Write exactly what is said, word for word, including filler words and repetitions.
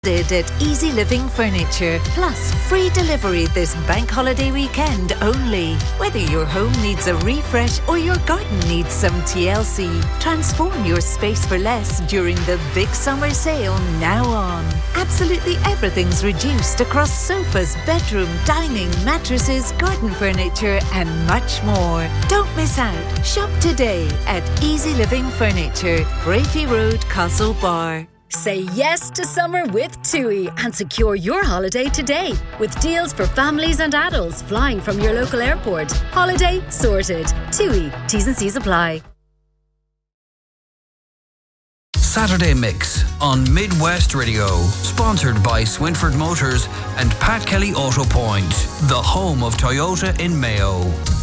at Easy Living Furniture, plus free delivery this bank holiday weekend only. Whether your home needs a refresh or your garden needs some T L C, transform your space for less during the big summer sale now on. Absolutely everything's reduced across sofas, bedroom, dining, mattresses, garden furniture and much more. Don't miss out. Shop today at Easy Living Furniture, Brafey Road, Castlebar. Say yes to summer with TUI and secure your holiday today with deals for families and adults flying from your local airport. Holiday sorted. TUI. T's and C's apply. Saturday Mix on Midwest Radio, sponsored by Swinford Motors and Pat Kelly Auto Point, the home of Toyota in Mayo.